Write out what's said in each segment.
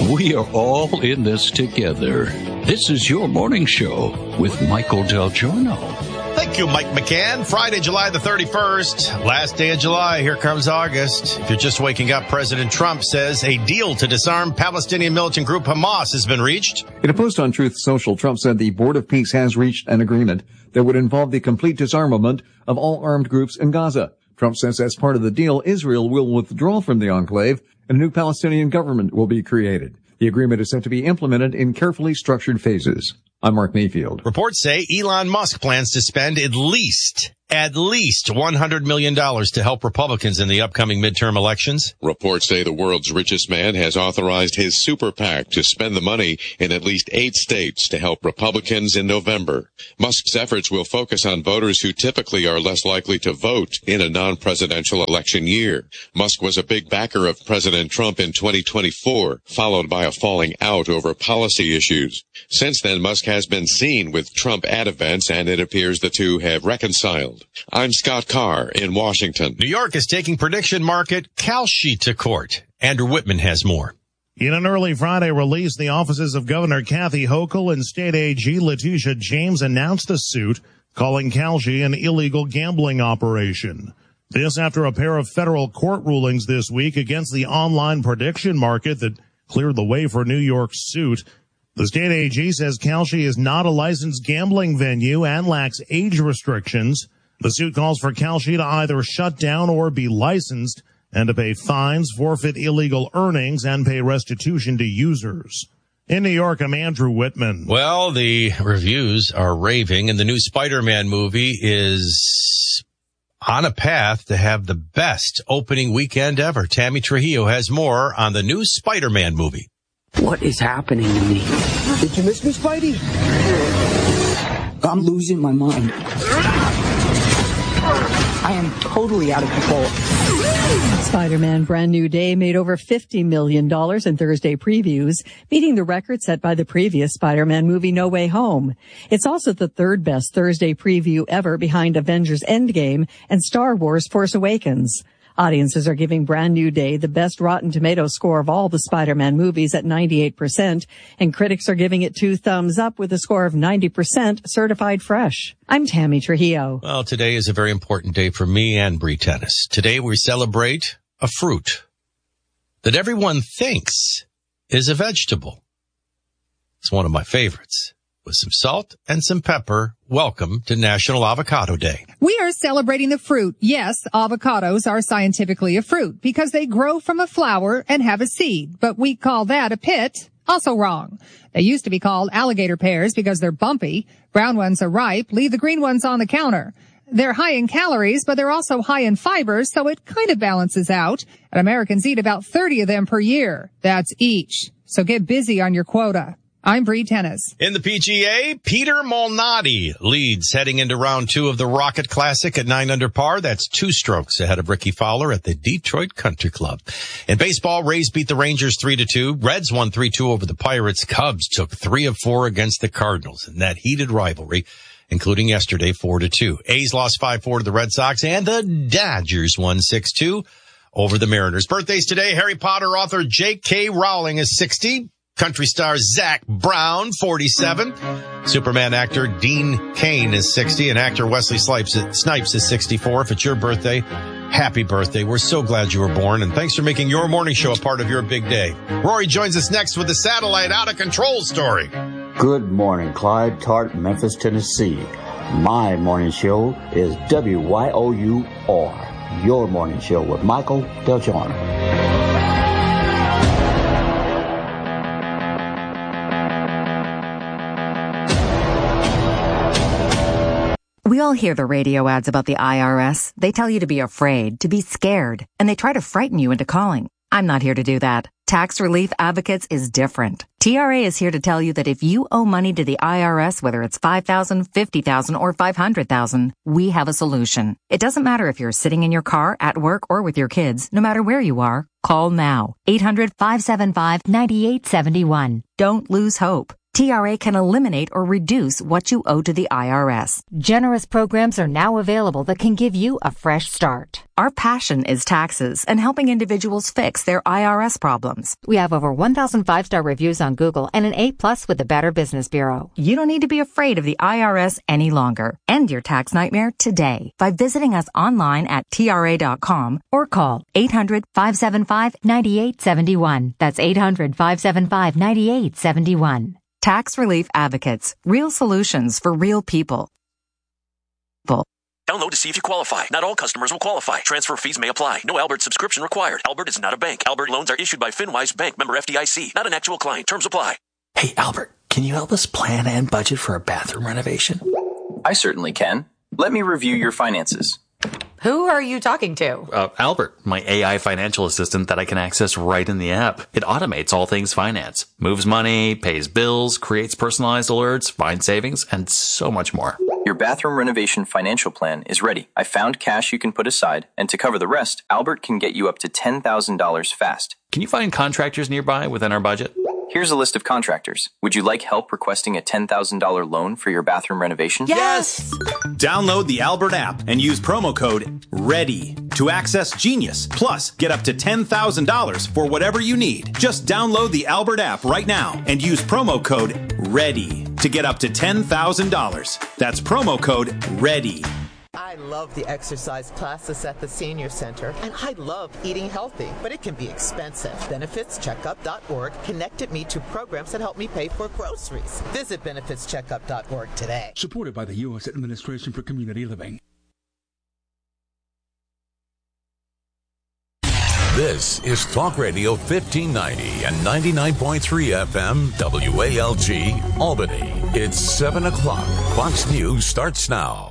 We are all in this together. This is your morning show with Michael Del Giorno. Thank you, Mike McCann. Friday, July the 31st, last day of July. Here comes August. If you're just waking up, President Trump says a deal to disarm Palestinian militant group Hamas has been reached. In a post on Truth Social, Trump said the Board of Peace has reached an agreement that would involve the complete disarmament of all armed groups in Gaza. Trump says as part of the deal, Israel will withdraw from the enclave and a new Palestinian government will be created. The agreement is set to be implemented in carefully structured phases. I'm Mark Mayfield. Reports say Elon Musk plans to spend at least $100 million to help Republicans in the upcoming midterm elections. Reports say the world's richest man has authorized his super PAC to spend the money in at least 8 states to help Republicans in November. Musk's efforts will focus on voters who typically are less likely to vote in a non-presidential election year. Musk was a big backer of President Trump in 2024, followed by a falling out over policy issues. Since then, Musk has been seen with Trump at events, and it appears the two have reconciled. I'm Scott Carr in Washington. New York is taking prediction market Kalshi to court. Andrew Whitman has more. In an early Friday release, the offices of Governor Kathy Hochul and State AG Letitia James announced the suit, calling Kalshi an illegal gambling operation. This after a pair of federal court rulings this week against the online prediction market that cleared the way for New York's suit. The state AG says Kalshi is not a licensed gambling venue and lacks age restrictions. The suit calls for Kalshi to either shut down or be licensed and to pay fines, forfeit illegal earnings, and pay restitution to users. In New York, I'm Andrew Whitman. Well, the reviews are raving, and the new Spider-Man movie is on a path to have the best opening weekend ever. Tammy Trujillo has more on the new Spider-Man movie. What is happening to me? Did you miss me, Spidey? I'm losing my mind. I am totally out of control. Spider-Man Brand New Day made over $50 million in Thursday previews, beating the record set by the previous Spider-Man movie No Way Home. It's also the third best Thursday preview ever behind Avengers Endgame and Star Wars Force Awakens. Audiences are giving Brand New Day the best Rotten Tomatoes score of all the Spider-Man movies at 98%, and critics are giving it 2 thumbs up with a score of 90% certified fresh. I'm Tammy Trujillo. Well, today is a very important day for me and Bree Tennis. Today we celebrate a fruit that everyone thinks is a vegetable. It's one of my favorites. With some salt and some pepper, welcome to National Avocado Day. We are celebrating the fruit. Yes, avocados are scientifically a fruit because they grow from a flower and have a seed, but we call that a pit. Also wrong. They used to be called alligator pears because they're bumpy. Brown ones are ripe. Leave the green ones on the counter. They're high in calories, but they're also high in fiber, so it kind of balances out. And Americans eat about 30 of them per year. That's each. So get busy on your quota. I'm Bree Tennis. In the PGA, Peter Malnati leads heading into round 2 of the Rocket Classic at 9 under par. That's 2 strokes ahead of Ricky Fowler at the Detroit Country Club. In baseball, Rays beat the Rangers 3-2. Reds won 3-2 over the Pirates. Cubs took 3 of 4 against the Cardinals in that heated rivalry, including yesterday 4-2. A's lost 5-4 to the Red Sox, and the Dodgers won 6-2 over the Mariners. Birthdays today, Harry Potter author J.K. Rowling is 60. Country star Zac Brown, 47. Superman actor Dean Cain is 60. And actor Wesley Snipes is 64. If it's your birthday, happy birthday. We're so glad you were born. And thanks for making your morning show a part of your big day. Rory joins us next with the satellite out of control story. Good morning, Clyde, Tart, Memphis, Tennessee. My morning show is WYOUR, your morning show with Michael Del Giorno. We all hear the radio ads about the IRS. They tell you to be afraid, to be scared, and they try to frighten you into calling. I'm not here to do that. Tax Relief Advocates is different. TRA is here to tell you that if you owe money to the IRS, whether it's $5,000, $50,000, or $500,000, we have a solution. It doesn't matter if you're sitting in your car, at work, or with your kids. No matter where you are, call now. 800-575-9871. Don't lose hope. TRA can eliminate or reduce what you owe to the IRS. Generous programs are now available that can give you a fresh start. Our passion is taxes and helping individuals fix their IRS problems. We have over 1,000 5-star reviews on Google and an A+ with the Better Business Bureau. You don't need to be afraid of the IRS any longer. End your tax nightmare today by visiting us online at TRA.com or call 800-575-9871. That's 800-575-9871. Tax Relief Advocates. Real solutions for real people. Download to see if you qualify. Not all customers will qualify. Transfer fees may apply. No Albert subscription required. Albert is not a bank. Albert loans are issued by FinWise Bank, member FDIC. Not an actual client. Terms apply. Hey, Albert, can you help us plan and budget for a bathroom renovation? I certainly can. Let me review your finances. Who are you talking to? Albert, my AI financial assistant that I can access right in the app. It automates all things finance, moves money, pays bills, creates personalized alerts, finds savings, and so much more. Your bathroom renovation financial plan is ready. I found cash you can put aside, and to cover the rest, Albert can get you up to $10,000 fast. Can you find contractors nearby within our budget? Here's a list of contractors. Would you like help requesting a $10,000 loan for your bathroom renovation? Yes! Download the Albert app and use promo code READY to access Genius. Plus, get up to $10,000 for whatever you need. Just download the Albert app right now and use promo code READY to get up to $10,000. That's promo code READY. I love the exercise classes at the Senior Center, and I love eating healthy, but it can be expensive. BenefitsCheckup.org connected me to programs that help me pay for groceries. Visit BenefitsCheckup.org today. Supported by the U.S. Administration for Community Living. This is Talk Radio 1590 and 99.3 FM WALG Albany. It's 7 o'clock. Fox News starts now.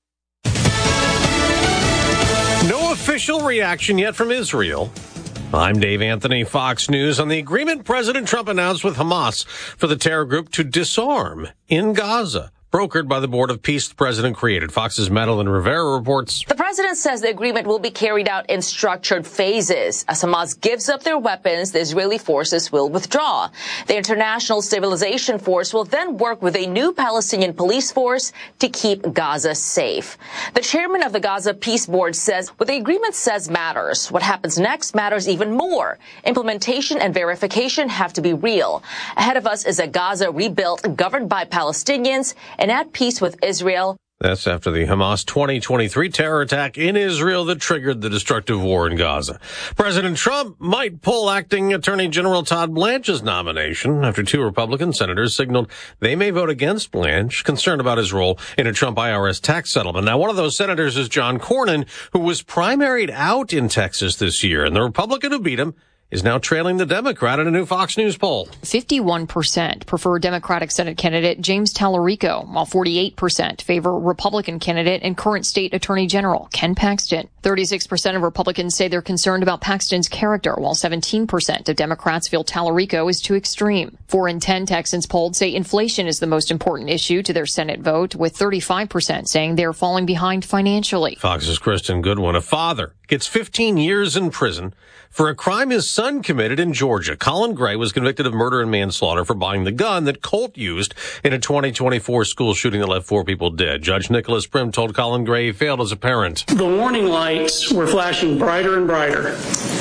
No official reaction yet from Israel. I'm Dave Anthony, Fox News, on the agreement President Trump announced with Hamas for the terror group to disarm in Gaza, brokered by the Board of Peace the president created. Fox's Madeline Rivera reports. The president says the agreement will be carried out in structured phases. As Hamas gives up their weapons, the Israeli forces will withdraw. The International Stabilization Force will then work with a new Palestinian police force to keep Gaza safe. The chairman of the Gaza Peace Board says what the agreement says matters. What happens next matters even more. Implementation and verification have to be real. Ahead of us is a Gaza rebuilt, governed by Palestinians, and at peace with Israel. That's after the Hamas 2023 terror attack in Israel that triggered the destructive war in Gaza. President Trump might pull acting Attorney General Todd Blanche's nomination after 2 Republican senators signaled they may vote against Blanche, concerned about his role in a Trump IRS tax settlement. Now, one of those senators is John Cornyn, who was primaried out in Texas this year, and the Republican who beat him is now trailing the Democrat in a new Fox News poll. 51% prefer Democratic Senate candidate James Tallarico, while 48% favor Republican candidate and current state attorney general Ken Paxton. 36% of Republicans say they're concerned about Paxton's character, while 17% of Democrats feel Tallarico is too extreme. 4 in 10 Texans polled say inflation is the most important issue to their Senate vote, with 35% saying they're falling behind financially. Fox's Kristen Goodwin, a father, gets 15 years in prison for a crime his son committed in Georgia. Colin Gray was convicted of murder and manslaughter for buying the gun that Colt used in a 2024 school shooting that left 4 people dead. Judge Nicholas Prim told Colin Gray he failed as a parent. The warning lights were flashing brighter and brighter.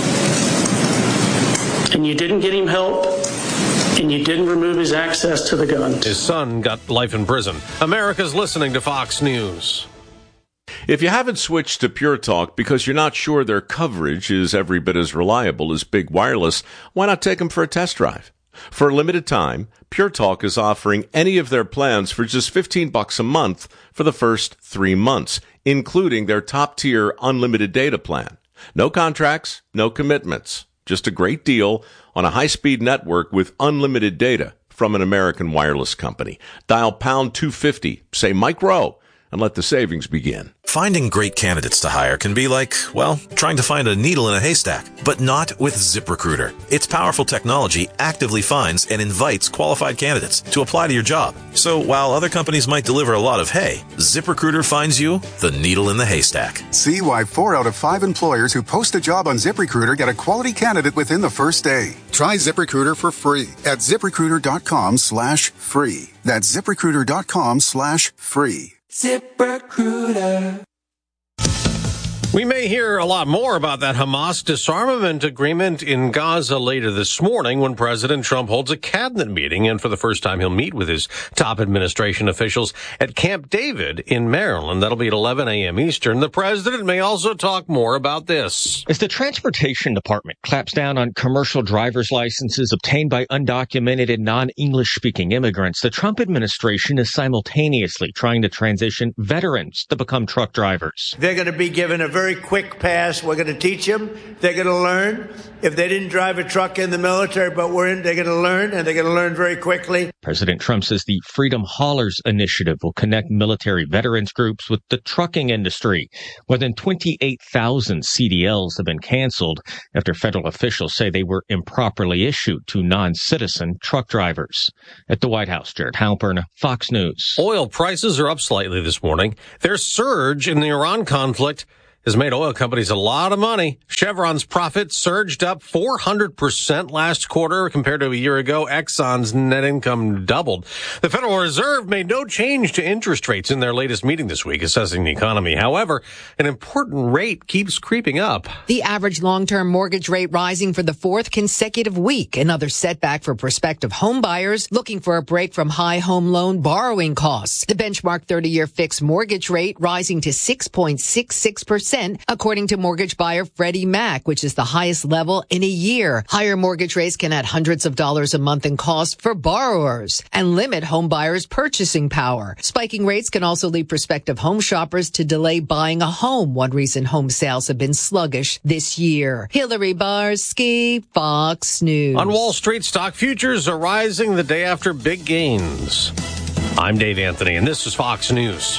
And you didn't get him help, and you didn't remove his access to the gun. His son got life in prison. America's listening to Fox News. If you haven't switched to Pure Talk because you're not sure their coverage is every bit as reliable as Big Wireless, why not take them for a test drive? For a limited time, Pure Talk is offering any of their plans for just $15 a month for the first 3 months, including their top-tier unlimited data plan. No contracts, no commitments. Just a great deal on a high-speed network with unlimited data from an American wireless company. Dial pound 250, say Mike Rowe, and let the savings begin. Finding great candidates to hire can be like, well, trying to find a needle in a haystack, but not with ZipRecruiter. Its powerful technology actively finds and invites qualified candidates to apply to your job. So while other companies might deliver a lot of hay, ZipRecruiter finds you the needle in the haystack. See why 4 out of 5 employers who post a job on ZipRecruiter get a quality candidate within the first day. Try ZipRecruiter for free at ZipRecruiter.com/free. That's ZipRecruiter.com/free. ZipRecruiter. We may hear a lot more about that Hamas disarmament agreement in Gaza later this morning when President Trump holds a cabinet meeting, and for the first time he'll meet with his top administration officials at Camp David in Maryland. That'll be at 11 a.m. Eastern. The president may also talk more about this. As the Transportation Department clamps down on commercial driver's licenses obtained by undocumented and non-English speaking immigrants, the Trump administration is simultaneously trying to transition veterans to become truck drivers. They're going to be given a very quick pass. We're going to teach them. They're going to learn. If they didn't drive a truck in the military, but they're going to learn, and they're going to learn very quickly. President Trump says the Freedom Haulers initiative will connect military veterans groups with the trucking industry. More than 28,000 CDLs have been canceled after federal officials say they were improperly issued to non-citizen truck drivers. At the White House, Jared Halpern, Fox News. Oil prices are up slightly this morning. Their surge in the Iran conflict has made oil companies a lot of money. Chevron's profits surged up 400% last quarter compared to a year ago. Exxon's net income doubled. The Federal Reserve made no change to interest rates in their latest meeting this week, assessing the economy. However, an important rate keeps creeping up. The average long-term mortgage rate rising for the fourth consecutive week. Another setback for prospective home buyers looking for a break from high home loan borrowing costs. The benchmark 30-year fixed mortgage rate rising to 6.66%. According to mortgage buyer Freddie Mac, which is the highest level in a year. Higher mortgage rates can add hundreds of dollars a month in cost for borrowers and limit home buyers' purchasing power. Spiking rates can also lead prospective home shoppers to delay buying a home. One reason home sales have been sluggish this year. Hillary Barsky, Fox News. On Wall Street, stock futures are rising the day after big gains. I'm Dave Anthony, and this is Fox News.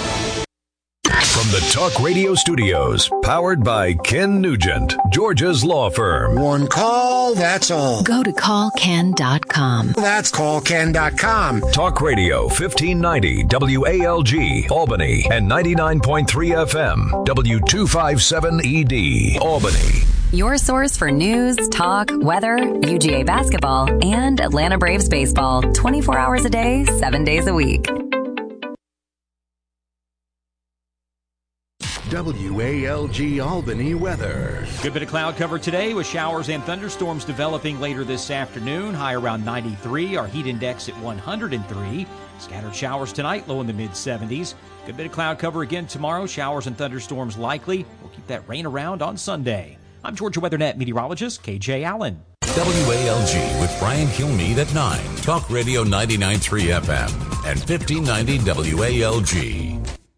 From the Talk Radio studios, powered by Ken Nugent, Georgia's law firm. One call, that's all. Go to callken.com. That's callken.com. Talk Radio 1590 WALG, Albany, and 99.3 FM, W257ED, Albany. Your source for news, talk, weather, UGA basketball, and Atlanta Braves baseball. 24 hours a day, 7 days a week. WALG Albany weather. Good bit of cloud cover today with showers and thunderstorms developing later this afternoon. High around 93. Our heat index at 103. Scattered showers tonight, low in the mid-70s. Good bit of cloud cover again tomorrow. Showers and thunderstorms likely. We'll keep that rain around on Sunday. I'm Georgia WeatherNet meteorologist KJ Allen. WALG with Brian Kilmeade at 9. Talk Radio 99.3 FM and 1590 WALG.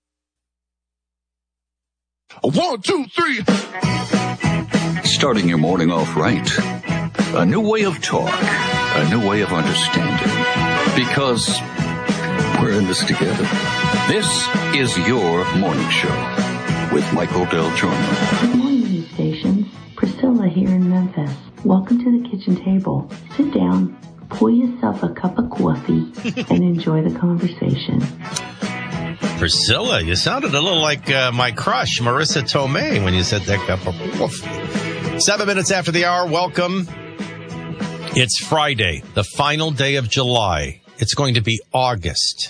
1, 2, 3. Starting your morning off right. A new way of talk. A new way of understanding. Because we're in this together. This is your morning show with Michael Del Giorno. Good morning, news stations. Priscilla here in Memphis. Welcome to the kitchen table. Sit down, pour yourself a cup of coffee, and enjoy the conversation. Priscilla, you sounded a little like my crush, Marissa Tomei, when you said that cup of coffee. 7 minutes after the hour, welcome. It's Friday, the final day of July. It's going to be August.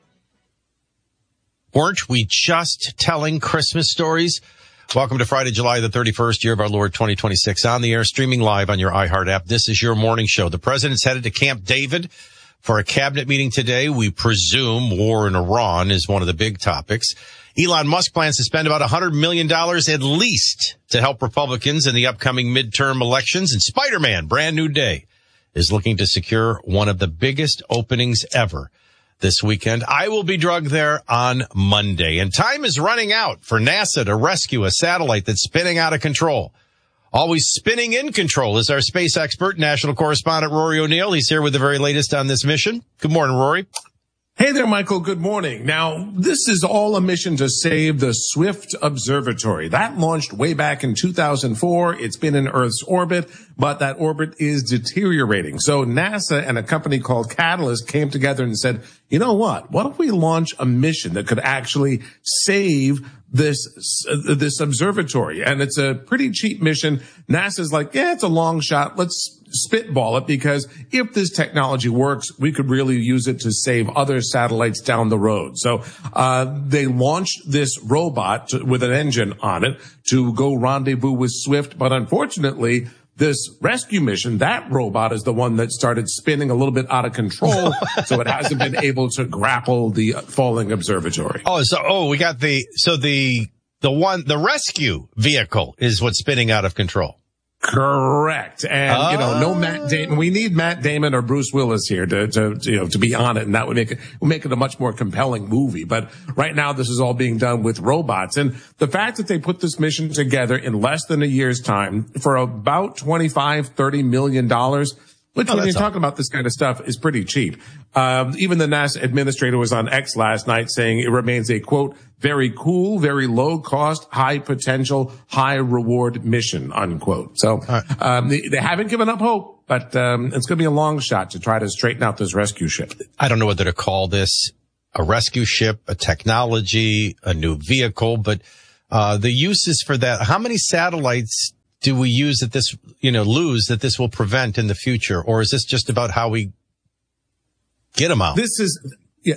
Weren't we just telling Christmas stories? Welcome to Friday, July the 31st, year of our Lord 2026, on the air, streaming live on your iHeart app. This is your morning show. The president's headed to Camp David for a cabinet meeting today. We presume war in Iran is one of the big topics. Elon Musk plans to spend about $100 million at least to help Republicans in the upcoming midterm elections. And Spider-Man, Brand New Day, is looking to secure one of the biggest openings ever this weekend. I will be drugged there on Monday. And time is running out for NASA to rescue a satellite that's spinning out of control. Always spinning in control is our space expert, national correspondent Rory O'Neill. He's here with the very latest on this mission. Good morning, Rory. Hey there, Michael. Good morning. Now, this is all a mission to save the Swift Observatory. That launched way back in 2004. It's been in Earth's orbit, but that orbit is deteriorating. So NASA and a company called Catalyst came together and said, you know what? What if we launch a mission that could actually save this observatory? And it's a pretty cheap mission. NASA's like, yeah, it's a long shot. Let's spitball it, because if this technology works, we could really use it to save other satellites down the road. So they launched this robot with an engine on it to go rendezvous with Swift. But unfortunately, this rescue mission, that robot is the one that started spinning a little bit out of control. So it hasn't been able to grapple the falling observatory. We got the rescue vehicle is what's spinning out of control. Correct. And, no Matt Damon. We need Matt Damon or Bruce Willis here to be on it. And that would make it a much more compelling movie. But right now, this is all being done with robots. And the fact that they put this mission together in less than a year's time for about $25-30 million, which when you're talking about this kind of stuff is pretty cheap. Even the NASA administrator was on X last night saying it remains a, quote, very cool, very low cost, high potential, high reward mission, unquote. So, they haven't given up hope, but, it's going to be a long shot to try to straighten out this rescue ship. I don't know whether to call this a rescue ship, a technology, a new vehicle, but, the uses for that, how many satellites do we use that this, lose that this will prevent in the future? Or is this just about how we get them out? This is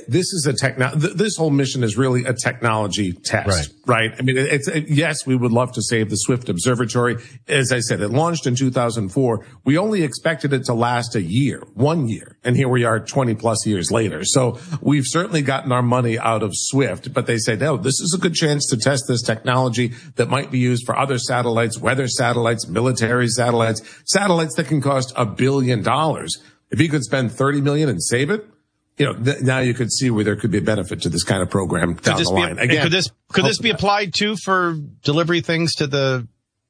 this whole mission is really a technology test, right? I mean, yes, we would love to save the Swift Observatory. As I said, it launched in 2004. We only expected it to last 1 year. And here we are 20 plus years later. So we've certainly gotten our money out of Swift, but they said, no, this is a good chance to test this technology that might be used for other satellites, weather satellites, military satellites that can cost $1 billion. If you could spend $30 million and save it, now you could see where there could be a benefit to this kind of program down the line. Again, could this be applied too for delivery things to the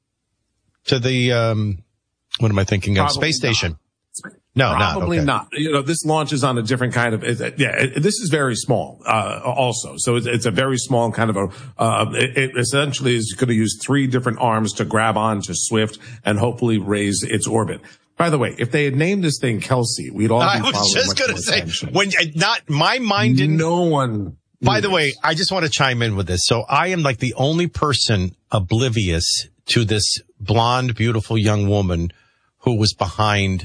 what am I thinking of? Space station? No, probably not. This launches on a different kind of, this is very small, also. So it's a very small kind of it essentially is going to use 3 different arms to grab on to Swift and hopefully raise its orbit. By the way, if they had named this thing Kelsey, we'd all be following. I was just going to say, my mind didn't. No one. By the way, I just want to chime in with this. So I am like the only person oblivious to this blonde, beautiful young woman who was behind,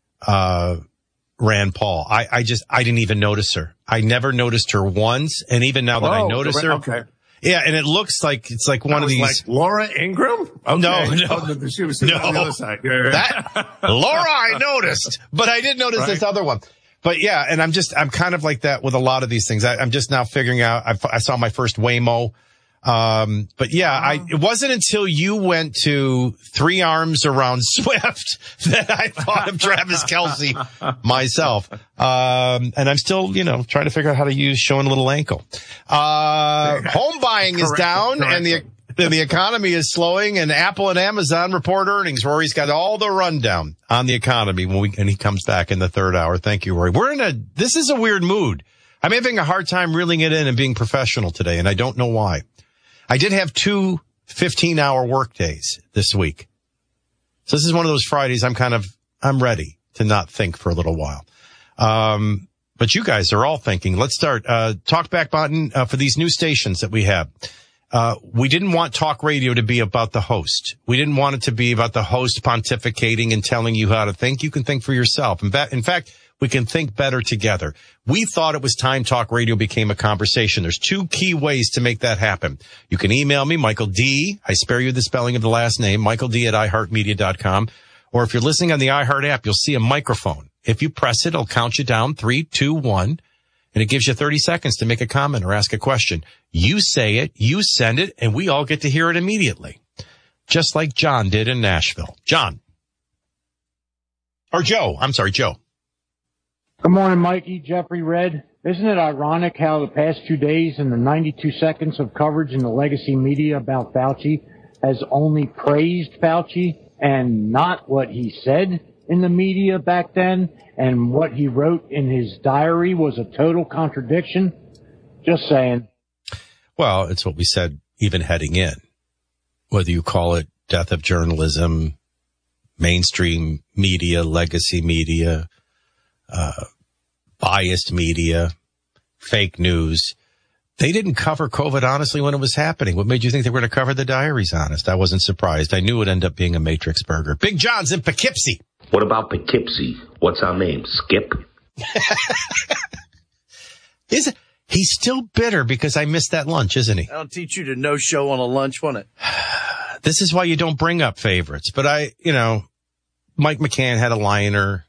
Rand Paul. I didn't even notice her. I never noticed her once. And even now that I notice her. Okay. Yeah, and it looks like it's like one of these. Like Laura Ingraham? Okay. No. She was on the other side. Laura, I noticed, but I didn't notice this other one. But yeah, and I'm kind of like that with a lot of these things. I'm just now figuring out. I saw my first Waymo. But yeah, it wasn't until you went to 3 arms around Swift that I thought of Travis Kelsey myself. And I'm still, trying to figure out how to use showing a little ankle. Home buying is down and the economy is slowing, and Apple and Amazon report earnings. Rory's got all the rundown on the economy and he comes back in the third hour. Thank you, Rory. This is a weird mood. I'm having a hard time reeling it in and being professional today, and I don't know why. I did have 2 15-hour work days this week. So this is one of those Fridays I'm ready to not think for a little while. But you guys are all thinking. Let's start. Talk back button, for these new stations that we have. We didn't want talk radio to be about the host. We didn't want it to be about the host pontificating and telling you how to think. You can think for yourself. In fact, we can think better together. We thought it was time talk radio became a conversation. There's 2 key ways to make that happen. You can email me, Michael D. I spare you the spelling of the last name, michaeld@iheartmedia.com. Or if you're listening on the iHeart app, you'll see a microphone. If you press it, it'll count you down 3, 2, 1, and it gives you 30 seconds to make a comment or ask a question. You say it, you send it, and we all get to hear it immediately. Just like John did in Nashville. John. Or Joe. I'm sorry, Joe. Good morning, Mikey, Jeffrey, Red. Isn't it ironic how the past 2 days and the 92 seconds of coverage in the legacy media about Fauci has only praised Fauci and not what he said? in the media back then and what he wrote in his diary was a total contradiction? Just saying. Well, it's what we said even heading in. Whether you call it death of journalism, mainstream media, legacy media, biased media, fake news. They didn't cover COVID honestly when it was happening. What made you think they were going to cover the diaries honest? I wasn't surprised. I knew it would end up being a Matrix burger. Big John's in Poughkeepsie. What about Poughkeepsie? What's our name? Skip? He's still bitter because I missed that lunch, isn't he? That'll teach you to no-show on a lunch, won't it? This is why you don't bring up favorites. But Mike McCann had a liner.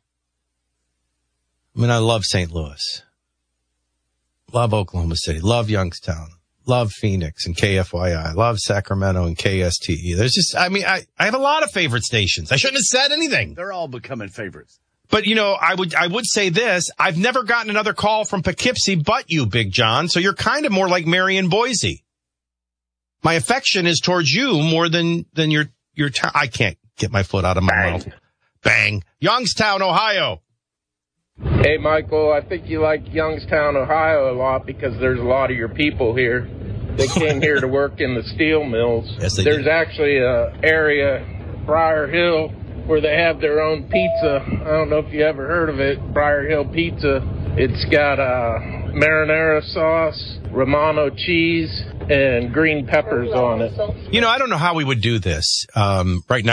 I mean, I love St. Louis. Love Oklahoma City. Love Youngstown. Love Phoenix and KFYI. Love Sacramento and KSTE. There's just, I have a lot of favorite stations. I shouldn't have said anything. They're all becoming favorites. But, I would say this. I've never gotten another call from Poughkeepsie but you, Big John. So you're kind of more like Marion Boise. My affection is towards you more than your town. I can't get my foot out of my mouth. Bang. Youngstown, Ohio. Hey, Michael, I think you like Youngstown, Ohio a lot because there's a lot of your people here. They came here to work in the steel mills. Yes, they There's did. actually an area, Briar Hill, where they have their own pizza. I don't know if you ever heard of it, Briar Hill Pizza. It's got marinara sauce, Romano cheese, and green peppers on it. I don't know how we would do this. Right now,